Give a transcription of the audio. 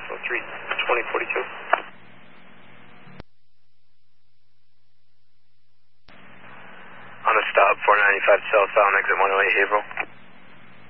decimal 32042. On a stop, 495 southbound, exit 108 Haverhill.